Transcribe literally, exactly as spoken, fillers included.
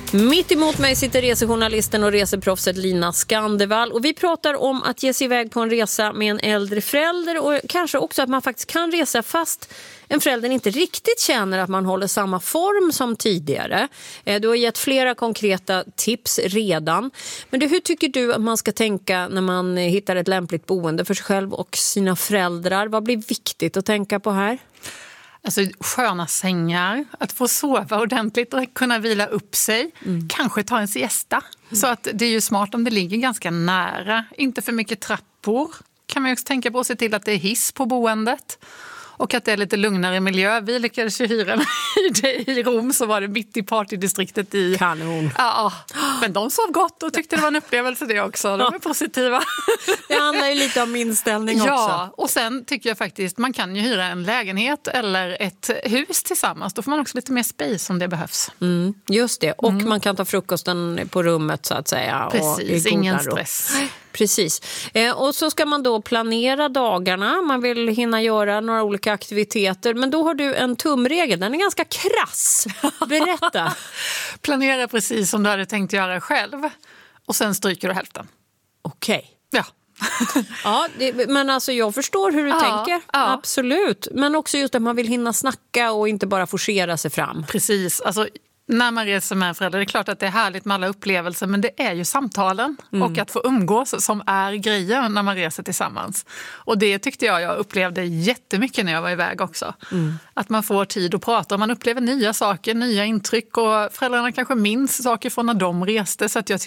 Mitt emot mig sitter resejournalisten och reseproffset Lina Skandevall. Och vi pratar om att ge sig iväg på en resa med en äldre förälder. Och kanske också att man faktiskt kan resa fast en förälder inte riktigt känner att man håller samma form som tidigare. Du har gett flera konkreta tips redan. Men du, hur tycker du att man ska tänka när man hittar ett lämpligt boende för sig själv och sina föräldrar? Vad blir viktigt att tänka på här? Alltså sköna sängar, att få sova ordentligt och kunna vila upp sig. Mm. Kanske ta en siesta. Mm. Så att det är ju smart om det ligger ganska nära. Inte för mycket trappor. Kan man ju också tänka på att se till att det är hiss på boendet. Och att det är lite lugnare miljö. Vi lyckades ju hyra i Rom, så var det mitt i partydistriktet i... Kanon. Ja, men de sov gott och tyckte det var en upplevelse det också. De är positiva. Det handlar ju lite om inställning också. Ja, och sen tycker jag faktiskt man kan ju hyra en lägenhet eller ett hus tillsammans. Då får man också lite mer space om det behövs. Mm, just det. Och mm. man kan ta frukosten på rummet så att säga. Precis, och ingen stress. Precis. Eh, och så ska man då planera dagarna. Man vill hinna göra några olika aktiviteter. Men då har du en tumregel. Den är ganska krass. Berätta. Planera precis som du hade tänkt göra själv. Och sen stryker du hälften. Okej. Okay. Ja. Ja, det, men alltså jag förstår hur du ja, tänker. Ja. Absolut. Men också just att man vill hinna snacka och inte bara forcera sig fram. Precis. Alltså när man reser med en förälder, det är klart att det är härligt med alla upplevelser, men det är ju samtalen mm. och att få umgås som är grejen när man reser tillsammans. Och det tyckte jag jag upplevde jättemycket när jag var iväg också. Mm. Att man får tid att prata och man upplever nya saker, nya intryck och föräldrarna kanske minns saker från när de reste, så att jag